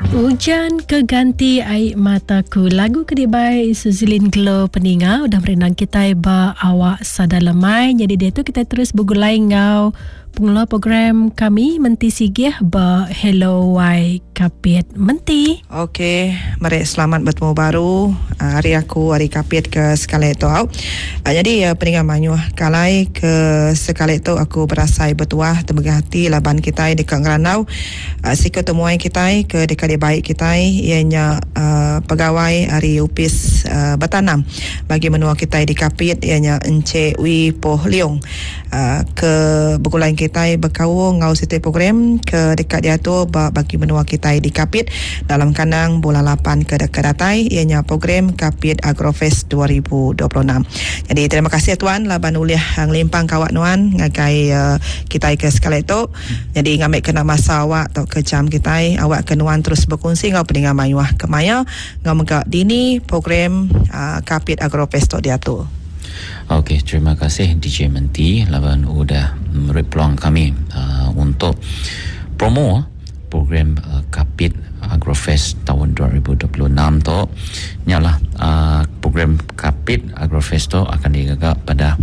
Hujan keganti air mataku. Lagu kedibai Suzilin Glow peninga udah merenang kita ba awak sada lemai. Jadi dia tu kita terus bergulai ngau pengelola program kami Menti Sigih ba Hello Wai Kapit Menti. Okey, mari selamat bertemu baru. Hari Kapit ke sekali tu. Jadi peninga manyuh kalai ke sekali tu aku berasai bertuah terbegah hati laban kita dekat Ngeranau. Siko temuai kita ke dekat baik kita ianya pegawai hari upis bertanam bagi menua kita di Kapit ianya Encik Wi Poh Leong ke bergulai kita berkau ngau setiap program ke dekat dia tu bagi menua kita di Kapit dalam kandang bulan 8 ke dekat datai ianya program Kapit Agrofest 2026. Jadi terima kasih tuan laban uliah ngelimpang kawak nuan ngagai kita ke sekali tu. Jadi ngambil kena masa awak atau ke jam kita awak kenuan terus berkongsi ngau peningan mayuah ke maya ngau megak dini program Kapit Agrofest dia tu. Okey, terima kasih DJ Menti laban udah memberi peluang kami untuk promo program Kapit Agrofest tahun 2026 tu. Nyalah program Kapit Agrofest tu akan digagak pada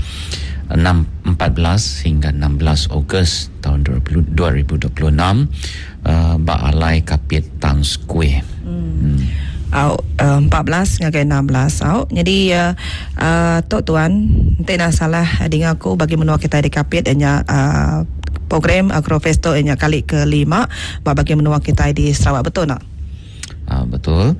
14 hingga 16 Ogos tahun 2026 Baalai Kapit Town Square. 14 ngagai 16 jadi tuan tidak salah dengan aku bagi menua kita di Kapit hanya program Agrofesto hanya kali ke-5 bagi menua kita di Sarawak, betul tak? Betul.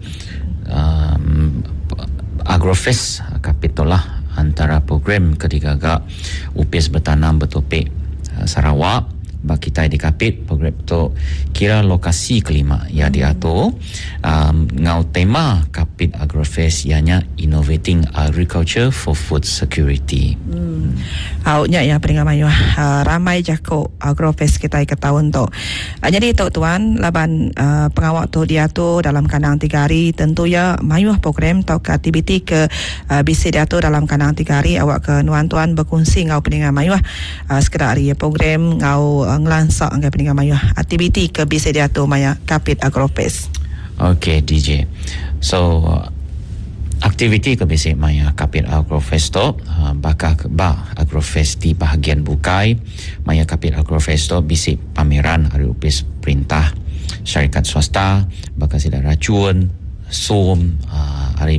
Agrofest Kapit lah antara program ketiga upis bertanam bertopik Sarawak bagi kita di Kapit. Program tu kira lokasi kelima ya dia tu ngau tema Kapit Agrofest ianya Innovating Agriculture for Food Security. Aunya ya peringatan mayu ramai jako Agrofest kita ke tahun tu. Jadi tuan laban pengawak tu dia tu dalam kandang 3 hari tentu ya mayu program atau aktiviti ke bisi dia tu dalam kandang 3 hari awak ke nuan tuan berkongsi ngau peringatan mayu sekedar hari program ngau ngelansak anggai peningan mayu aktiviti ke bisi dia tu maya Kapit Agrofest. Okey DJ. So aktiviti ke bisi maya Kapit Agrofest tu bakal Agrofest di bahagian bukai maya Kapit Agrofest tu bisi pameran hari upis perintah syarikat swasta bakal sida racun som hari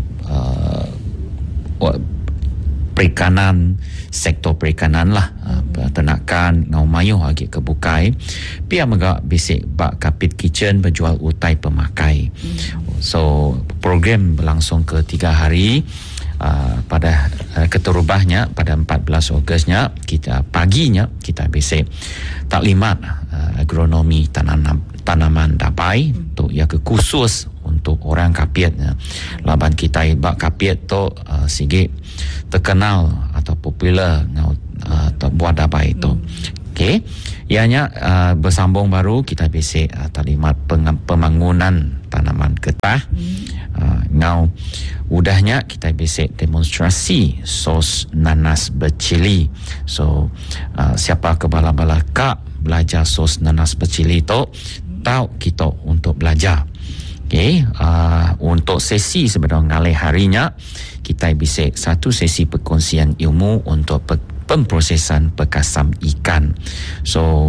perikanan, sektor perikanan lah, peternakan ngau mayuh lagi ke bukai pia megak bisik bak Kapit Kitchen berjual utai pemakai. So program berlangsung ke 3 hari pada keterubahnya pada 14 Ogosnya kita paginya kita bisik taklimat agronomi tanaman dapai tu ya ke khusus untuk orang Kapit laban kita bak Kapit tu sikit terkenal atau popular buat dapai itu. Okey, ianya bersambung baru kita bisik taklimat pembangunan tanaman getah. Ngau udahnya kita bisik demonstrasi sos nanas bercili. So siapa ke bala-bala kak belajar sos nanas bercili tu tahu kita untuk belajar. Okey, untuk sesi sebenarnya ngalih harinya kita bisik satu sesi perkongsian ilmu untuk pemprosesan pekasam ikan. So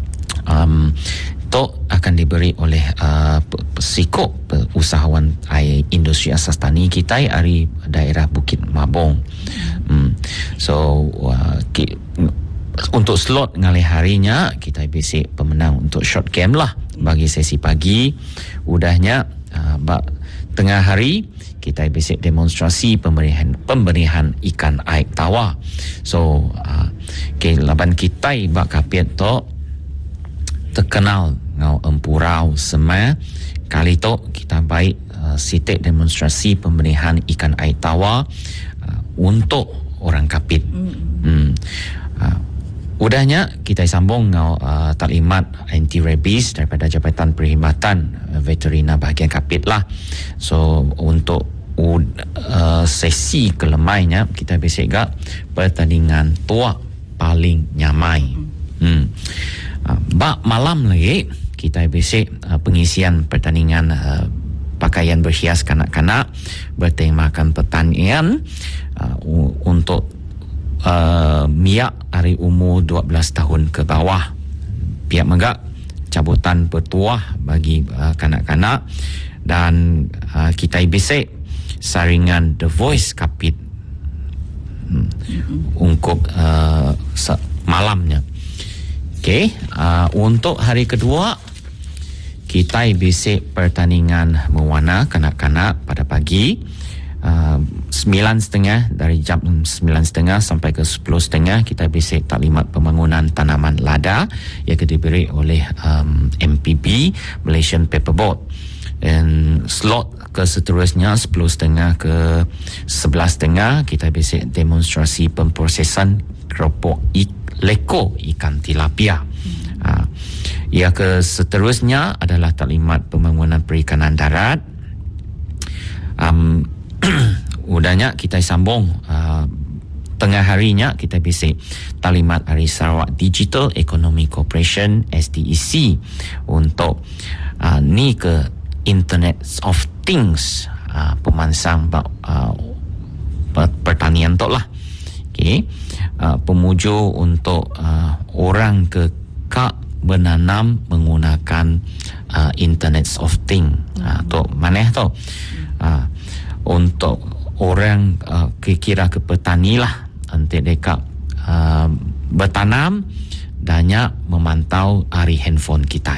itu akan diberi oleh psikop usahawan industri asas tani kita dari daerah Bukit Mabong. So untuk slot ngalih harinya kita bisik pemenang untuk short game lah bagi sesi pagi. Udahnya tengah hari kita bisik demonstrasi pemberian ikan air tawar. So laban kita bak Kapit tu terkenal ngau empurau semai kali tu kita baik sitik demonstrasi pemberian ikan air tawar untuk orang Kapit. Udahnya kita sambung ngau taklimat anti rabies daripada Jabatan Perkhidmatan Veterina bahagian Kapit lah. So untuk sesi kelemainya kita bisik gak pertandingan tua paling nyamai. Bak malam lagi kita bisik pengisian pertandingan pakaian berhias kanak-kanak bertemakan pertanian untuk miak dari umur 12 tahun ke bawah. Pihak megak cabutan bertuah bagi kanak-kanak dan kita bisik saringan The Voice Kapit ungkup malamnya. Okey, untuk hari kedua kita bisik pertandingan mewarna kanak-kanak pada pagi 9.30 dari jam 9.30 sampai ke 10.30 kita bisik taklimat pembangunan tanaman lada yang diberi oleh MPB Malaysian Paper Board. Dan slot ke seterusnya 10.30 ke 11.30 kita bisik demonstrasi pemprosesan keropok leko ikan tilapia. Yang ke seterusnya adalah taklimat pembangunan perikanan darat. Udahnya kita sambung tengah harinya kita bisik taklimat Hari Sarawak Digital Economy Corporation SDEC untuk ni ke Internet of Things, pemansang pertanian tu lah. Okay. Pemuju untuk orang kekak menanam menggunakan Internet of Things. Tu mana tu? Untuk orang kira ke petani lah, untuk mereka bertanam dan memantau hari handphone kita.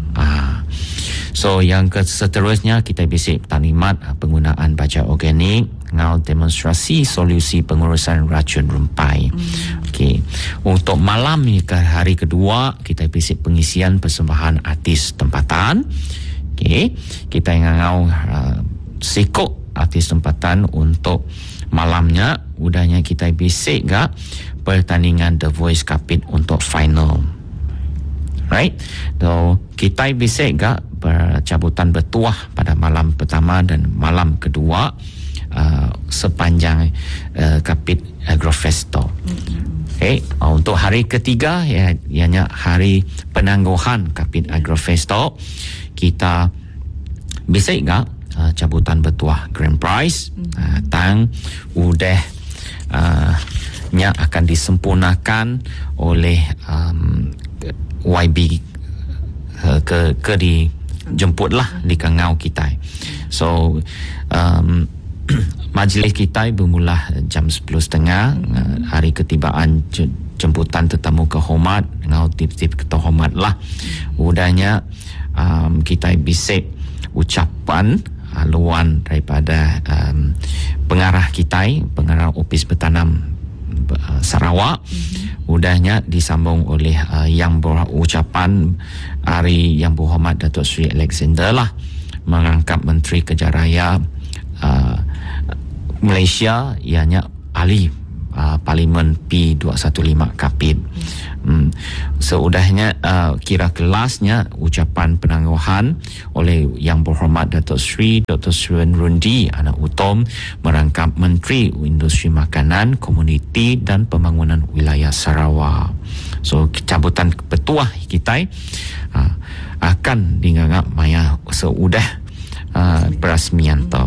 So yang seterusnya kita bisik taklimat penggunaan baja organik, ngau demonstrasi solusi pengurusan racun rumpai. Okey. Untuk malam ni ke hari kedua kita bisik pengisian persembahan artis tempatan. Okey. Kita ngau sikok artis tempatan untuk malamnya. Udahnya kita bisik gak pertandingan The Voice Kapit untuk final. Right? So kita bisik gak bercabutan bertuah pada malam pertama dan malam kedua sepanjang Kapit Agrofesto. Okay. Untuk hari ketiga ianya hari penangguhan Kapit Agrofesto, kita bisik gak cabutan bertuah Grand Prize tang udah nya akan disempurnakan oleh YB ke dijemputlah di kangau kita. So majlis kita bermula jam 10.30. Hari ketibaan jemputan tetamu kehormat, ngau tip-tip kehormat lah. Udahnya kita bisik ucapan haluan daripada pengarah kita, pengarah Opis Bertanam Sarawak. Udahnya disambung oleh yang berucapan Hari Yang Berhormat Datuk Seri Alexander lah, mengangkat Menteri Kerja Raya Malaysia, ianya ahli Parlimen P215 Kapit. Seudahnya kira kelasnya ucapan penangguhan oleh Yang Berhormat Datuk Seri Dr. Suen Rundi Anak Utom, merangkap Menteri Industri Makanan, Komuniti dan Pembangunan Wilayah Sarawak. So cabutan petuah kita akan dianggap maya seudah perasmian tu.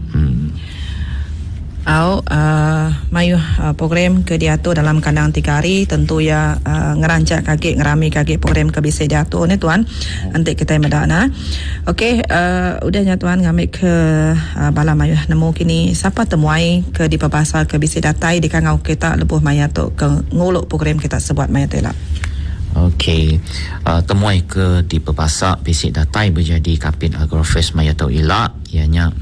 Mayu program ke diatur dalam kandang 3 hari, tentu ya ngerancak kaget ngerami kaget program ke bisa diatur ni tuan. Nanti kita medana. Okey, udahnya tuan ngambil ke bala Mayu nemu kini siapa temuai ke di perbahasa ke bisa datai di kangau kita lebuh maya tu ke nguluk program kita sebuat maya tu lah. Okey, temuai ke di perbahasa basic datai berjadi Kapit Agrofest Maya Tau Ilak, ianya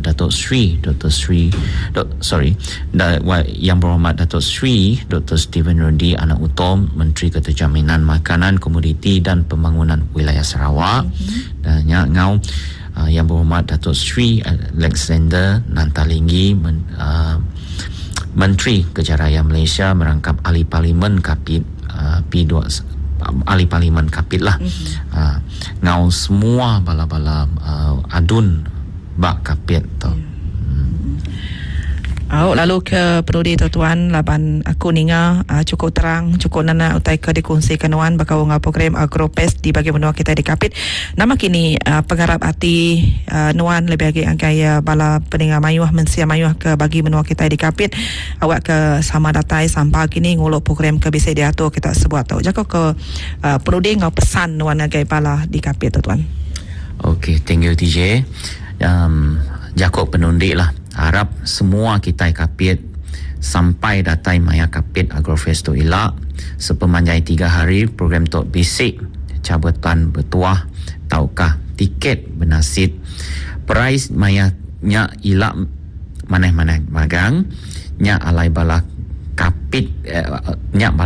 Yang Berhormat Datuk Seri Dr. Steven Rundi Anak Utom, Menteri Keterjaminan Makanan, Komoditi dan Pembangunan Wilayah Sarawak. Dan ngau Yang Berhormat Datuk Seri Alexander Nantalinggi, Menteri Kerja Raya Malaysia, merangkap ahli Parlimen Kapit ahli Parlimen Kapit lah. Ngau semua bala-bala adun bak Kapit tu. Lalu ke penudi tuan laban aku ninga cukup terang cukup nana utai ke dikongsikan wan bakal ngau program Agropest di bagi menua kita di Kapit. Nama kini pengharap hati nuan lebih lagi angkai bala peninga mayuh mensia mayuh ke bagi menua kita di Kapit. Awak ke sama datai sampai kini nguluk program ke bisa diatur kita sebuah tau. Jako ke penudi ngau pesan nuan angkai bala di Kapit tuan. Okay, thank you TJ. Jako penundik lah. Harap semua kita Kapit sampai datai maya Kapit Agrofest tu elak sepemanjai 3 hari program tu basic cabutan bertuah taukah tiket benasit price maya nya elak maneh-maneh magang nya alai bala Kapit nya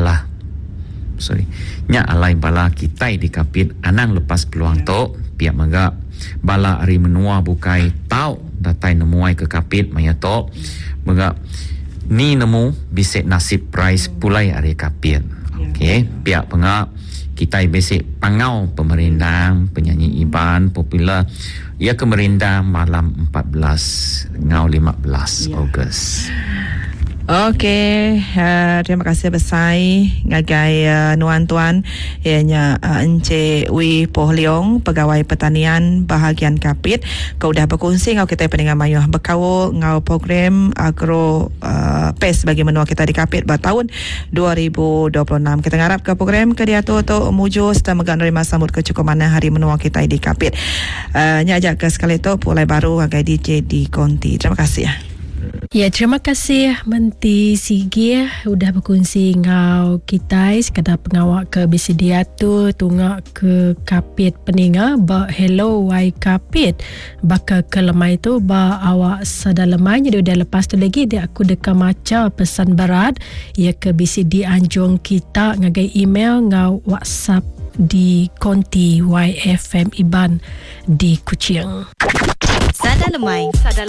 alai bala kita di Kapit anang lepas peluang tu pihak megak bala hari menua bukai tau datai nemuai ke Kapit maya to megak ni nemu bisik nasib price pulai hari Kapit. Okey, pihak pengak kita bisik pangau pemerintah penyanyi Iban popular ia ke merindang malam 14 ngau 15 Ogos. Okey, terima kasih besar ngagai nuan tuan ianya Encik Wee Poh Leong pegawai pertanian bahagian Kapit. Kau dah berkongsi ngau kita pendengar mayuh berkawal ngau program Agro Pest bagi menua kita di Kapit bertahun 2026. Kita ngarap ke program ke dia tu muju serta megang nerima sambut kecukupan hari menua kita di Kapit. Nyajak ke sekali tu pulai baru ngagai DJ di Konti. Terima kasih. Ya, terima kasih Menti Sigi udah berkongsi ngau kita sekadar pengawak ke BCDA tu tunggak ke Kapit peninga ba hello wai Kapit baka ke lemai tu ba awak sadalemai jadi udah lepas tu lagi dia aku deka maca pesan berat ya ke BCD anjung kita ngagai email ngau WhatsApp di Konti YFM Iban di Kuching. Sadalemai